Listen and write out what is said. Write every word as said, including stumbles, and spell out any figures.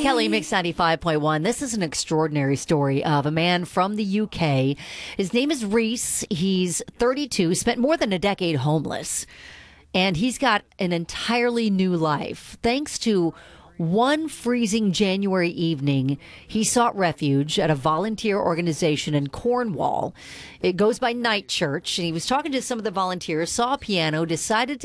Kelly, Mix ninety-five point one. This is an extraordinary story of a man from the U K. His name is Reese. He's thirty-two, spent more than a decade homeless, and he's got an entirely new life. Thanks to one freezing January evening, he sought refuge at a volunteer organization in Cornwall. It goes by Night Church, and he was talking to some of the volunteers, saw a piano, decided to